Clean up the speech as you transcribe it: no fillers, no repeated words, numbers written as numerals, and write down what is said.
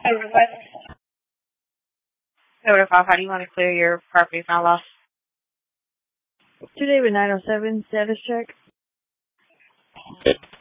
Over 5, how do you want to clear your property file loss? Today with 907 status check.